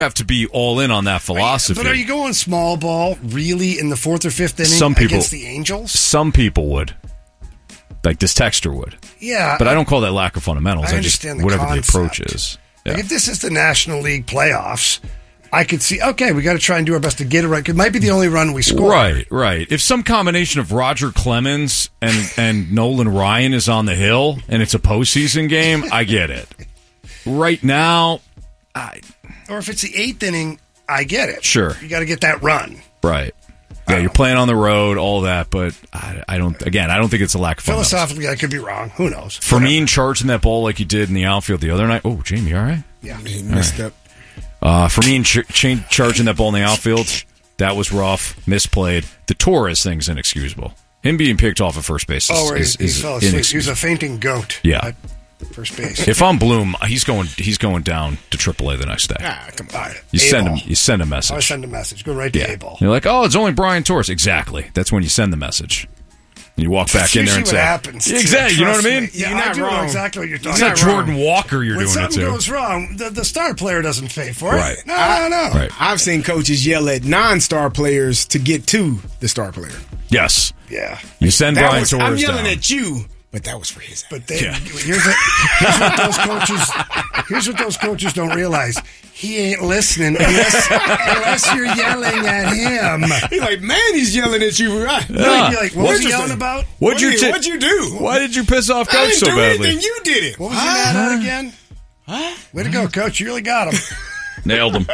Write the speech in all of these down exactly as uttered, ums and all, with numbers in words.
have to be all in on that philosophy. But are you going small ball really in the fourth or fifth inning some people, against the Angels? Some people would. Like this texter would. Yeah. But I don't call that lack of fundamentals. I, I understand just, the whatever concept. the approach is. Yeah. Like if this is the National League playoffs, I could see, okay, we got to try and do our best to get it right. It might be the only run we score. Right, right. If some combination of Roger Clemens and, and Nolan Ryan is on the hill and it's a postseason game, I get it. Right now, I... Or if it's the eighth inning, I get it. Sure. You got to get that run. Right. Yeah, you're playing on the road, all that, but I, I don't, again, I don't think it's a lack of fundamentals. Philosophically, I could be wrong. Who knows? Fermin charging that ball like he did in the outfield the other night. Oh, Jamie, all right? Yeah. He messed right. up. Uh, Fermin ch- ch- charging that ball in the outfield, that was rough, misplayed. The Torres thing's inexcusable. Him being picked off at first base is, Oh, is, he, he is fell asleep. He was inexcusable. a fainting goat. Yeah. At first base. If I'm Bloom, he's going he's going down to triple A the next day. Ah, come on. All right. You send him A-ball. you send a I message. send a message. Go right to Yeah. A-ball. You're like, oh, it's only Brian Torres. Exactly. That's when you send the message. And you walk back That's in there and usually say, what happens. Yeah, too. exactly. You know what I Trust mean? me. Yeah, You're I not do know wrong. exactly what you're talking It's about. not Jordan Walker you're When doing it something to. goes wrong, the, the star player doesn't pay for it. Right. No, no, no. Right. I've seen coaches yell at non-star players to get to the star player. Yes. Yeah. You send That Brian was, Torres I'm yelling down. at you, but that was for his. But they, Yeah. here's, what, here's what those coaches. Here's what those coaches don't realize. He ain't listening unless, unless you're yelling at him. He's like, man, he's yelling at you. Right? Yeah. You'd be like, what was he Interesting. yelling about? What'd What you did- ti- what'd you do? Why did you piss off I Coach didn't so do badly? anything. You did it. What was he mad at again? Huh? Way to go, Coach. You really got him. Nailed him.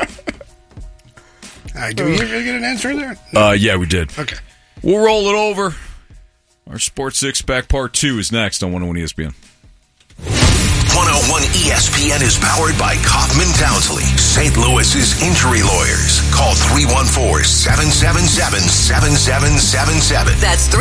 All right, do we really get an answer there? Uh, yeah, we did. Okay. We'll roll it over. Our Sports Six Pack Part Two is next on one oh one E S P N. one oh one E S P N is powered by Kaufman Townsley, Saint Louis's injury lawyers. Call three one four, seven seven seven, seven seven seven seven. That's